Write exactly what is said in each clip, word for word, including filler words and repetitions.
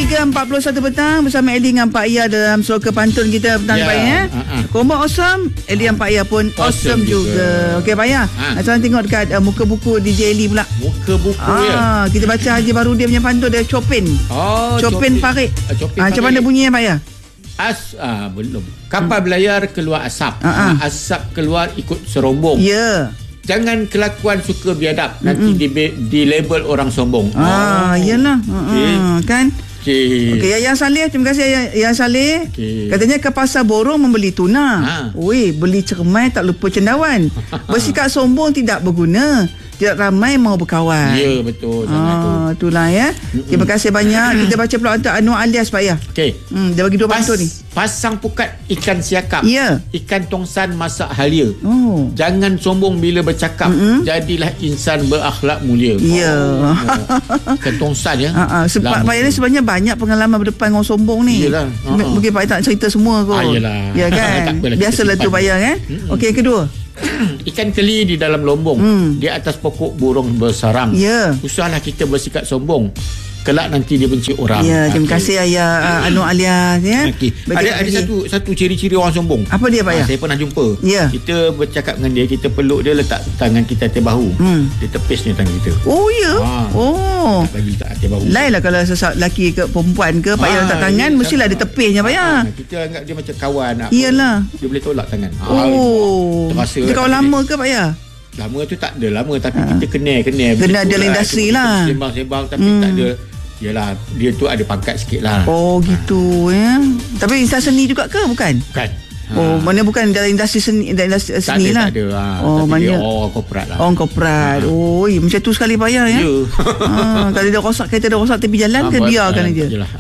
tiga empat puluh satu petang bersama Eli dengan Pak Ia dalam Suaka Pantun kita petang ya, Pak Ia. Uh-uh. Kombo awesome, Eli dan Pak Ia pun awesome, awesome juga. juga. Okey Pak Ia. Ha. Sekarang tengok dekat uh, muka buku D J Eli pula. Muka buku ah, ya. Kita baca Haji baru dia punya pantun dia Chopin. Oh, Chopin Parit. Uh, Chopin ah, macam mana bunyinya Pak Ia? As ah, belum. Kapal hmm. berlayar keluar asap. Uh-uh. Ah, asap keluar ikut serombong. Ya. Yeah. Jangan kelakuan suka biadab, mm-hmm. nanti di, di label orang sombong. Ah, oh. Iyalah. Okay. Uh, kan? Okey. Okey, Yaya Saleh, terima kasih Yaya Saleh. Okay. Katanya ke pasar borong membeli tuna. Ha. Oi, beli cermai tak lupa cendawan. Bersikap sombong tidak berguna. Tidak ramai mau berkawan. Ya, betul sangat tu. Ah, itulah ya. Mm-mm. Terima kasih banyak. Kita baca pula untuk Anwar Alias Pak Ya. Okey. Hmm, dia bagi dua Pas, pantun ni. Pasang pukat ikan siakap. Ya. Ikan tongsan masak halia. Oh. Jangan sombong bila bercakap. Mm-mm. Jadilah insan berakhlak mulia. Ya. Oh. Ikan tongsan ya. Ha, sebab Pak Ya ni sebenarnya banyak pengalaman berdepan dengan sombong ni. Iyalah. Uh-huh. Mungkin Pak Ya tak cerita semua kot. Ah, iyalah. Ya kan. Biasalah tu Pak Ya kan. Okey, yang kedua. Ikan keli di dalam lombong, hmm. di atas pokok burung bersarang. Ya. Usahlah kita bersikap sombong, kelak nanti dia benci orang. Ya, terima okay. kasih Ayah Anwar Alias ya. Okay. Ada ada satu satu ciri-ciri orang sombong. Apa dia Pak Ya? Ha, saya pernah jumpa. Ya. Kita bercakap dengan dia, kita peluk dia, letak tangan kita atas bahu. Hmm. Dia tepis ni tangan kita. Oh ya. Ha. Oh. Tak bagi letak atas bahu. Lainlah kalau sesak lelaki ke perempuan ke Pak Ya letak tangan, ya, mestilah dia tepisnya Pak Ya. Ha, kita anggap dia macam kawan. Iyalah. Dia boleh tolak tangan. Oh. Terasa. Dia kawan lama ke Pak Ya? Lama tu tak ada lama, tapi ha. kita kenal-kenal. Kenal dalam industri lah. Sembang-sembang tapi hmm. tak ada. Yalah, dia tu ada pangkat sikit lah. Oh gitu ya. Tapi insan seni juga ke bukan? Bukan. Oh, ha. mana bukan dalam industri seni, dalam industri tak seni ada, lah. Tak ada. Ha. Oh, tapi mana dia orang korporat lah. Orang korporat. Ha. Oh, macam tu sekali Pak Ya ya. Ya. Ha, kalau dia rosak, kereta dia rosak tepi jalan ha, ke biarkan aja. Ha.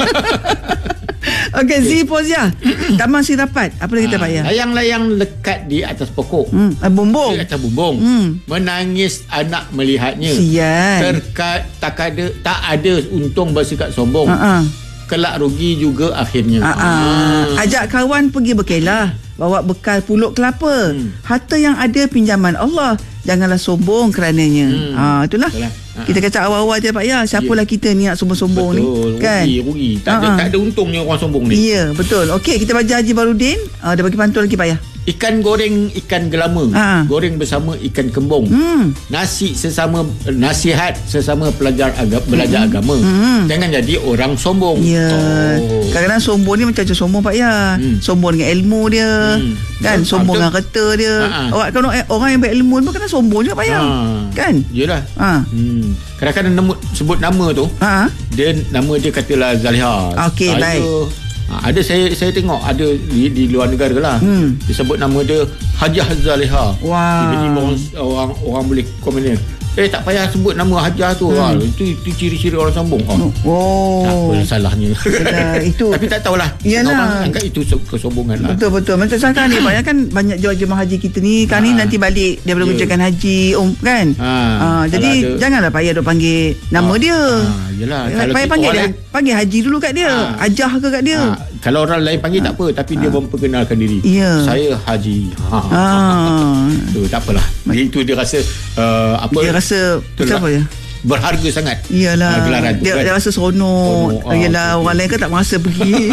Okey, okay. Zipozia. Taman Sirapat. Apa lagi kita Pak Ya? Layang-layang lekat di atas pokok. Hmm, bumbung. Di atas bumbung. Hmm. Menangis anak melihatnya. Sial. Terka, tak ada tak ada untung bersikap sombong. Uh-uh. Kelak rugi juga akhirnya. Uh-uh. Ajak kawan pergi berkelah. Bawa bekal puluk kelapa. Hmm. Harta yang ada pinjaman Allah. Janganlah sombong kerananya. Hmm. Ha, itulah. Itulah. Kita kata awal-awal je Pak Ya, siapalah yeah. kita ni nak sombong-sombong betul. ni kan. Rugi, rugi. Tak ada, tak ada untungnya orang sombong ni. Ya, yeah, betul. Okey, kita baca Haji Barudin. Uh, dia bagi pantun lagi Pak Ya. Ikan goreng ikan gelama, ha. goreng bersama ikan kembung. Hmm. Nasi sesama nasihat sesama pelajar agama, belajar hmm. agama. Hmm. Jangan jadi orang sombong. Ya. Oh. Kadang-kadang sombong ni macam macam sombong Pak Ya. Hmm. Sombong dengan ilmu dia. Hmm. Kan, betul, sombong betul. dengan harta dia. Ha-ha. Orang kalau orang yang berilmu pun kena sombong juga Pak Ya. Ha. Kan? Yalah. Ha. Hmm. Kadang-kadang nemu, sebut nama tu. Ha. Dia nama dia katalah Zaliha. Okey, baik. Ha, ada saya saya tengok ada di, di luar negara lah. Hmm. Disebut nama dia Hajah Zaliha. Wow. Tiba-tiba orang orang, orang boleh komen dia. Eh tak payah sebut nama Hajah tu. Hmm. Ha, itu itu ciri-ciri orang sombong. Oh. oh. Tak apa salahnya. Itu. Tapi tak tahulah. Orang anggap itu kesombongan lah. Betul betul. Macam sekarang ni banyak kan banyak jemaah haji kita ni kan ha. ni nanti balik daripada mengerjakan yeah. haji um, kan. Ha. Ha. Jadi ada, janganlah payah dok panggil nama ha. dia. Ha. Yalah. Kalau payah panggil dia, lain, panggil haji dulu kat dia. Ha. Ajah ke kat dia. Ha. Kalau orang lain panggil ha. tak apa, tapi ha. dia memperkenalkan diri. Yeah. Saya haji. Ha. ha. Tu tak apalah. Dia itu dia rasa uh, apa? Dia rasa apa ya? Berharga sangat. Iyalah. Gelaran tu, dia, kan? dia rasa seronok. Oh, Iyalah, okay. orang lain kan tak merasa pergi.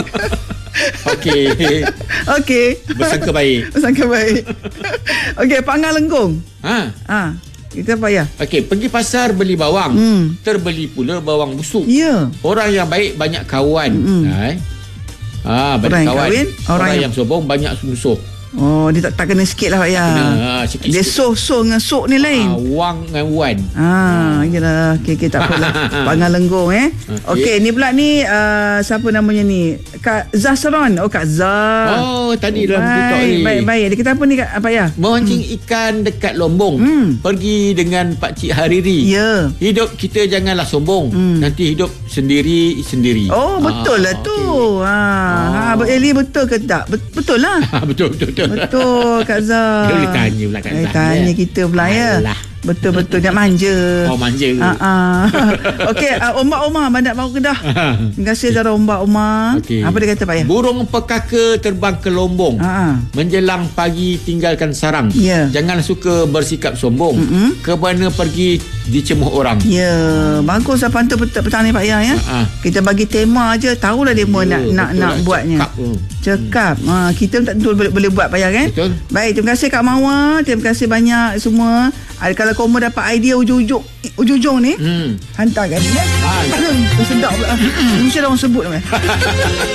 Okey. Okey. Bersangka baik. Bersangka baik. Okey, Pangal Lenggong. Ha. Ha. Kita apa ya? Okey, pergi pasar beli bawang. Hmm. Terbeli pula bawang busuk. Ya. Yeah. Orang yang baik banyak kawan. Hmm. Ha. Ah, banyak orang kawan. Yang orang, orang yang, yang sombong banyak musuh. Oh, dia tak, tak kena sikit lah Pak Ya. Kena, ha, sikit, dia soh-soh dengan sok ni lain. Ha, wang dengan wan. Ah, iyalah. Okey, okay, tak apalah. Pangal Lenggong eh. Okey, okay, ni pula ni uh, siapa namanya ni? Kak Zahsaron. Oh, Kak Zah. Oh, tadi dalam TikTok ni. Baik, baik. Dia kata apa ni Kak Pak Ya? Memancing hmm. ikan dekat Lombong. Hmm. Pergi dengan Pak Cik Hariri. Ya. Yeah. Hidup kita janganlah sombong. Hmm. Nanti hidup sendiri-sendiri. Oh, betul ah, lah tu. Okay. Ha, oh. ha, Eli betul ke tak? Betul lah. betul, betul, betul. Betul Kak Zah. Dia boleh tanya pula Kak Zah. Tanya kita pula ya. Alah. Betul-betul nak manja. Oh, manja. Uh-uh. Okey, uh, Ombak Omar Bandar Baru Kedah. Terima kasih Zara Ombak Omar. Okay. Apa dia kata Pak Ya? Burung pekaka terbang ke lombong. Uh-huh. Menjelang pagi tinggalkan sarang. Yeah. Jangan suka bersikap sombong. Uh-huh. Ke mana pergi dicemuh orang. Ya, yeah. Bagus lah pantau petang ni Pak Ya ya. Uh-huh. Kita bagi tema aja, tahulah dia mau yeah, nak nak nak lah, buatnya. Cekap. Uh. Cekap. Hmm. Ha, kita tak tentu boleh, boleh buat Pak Ya kan? Betul. Baik, terima kasih Kak Mawar. Terima kasih banyak semua. Ada kalau kamu dapat idea ujung-ujung ujung-ujung ni, hmm. hantarkan ya. Ah, sedap pula. Mesti dah orang sebut.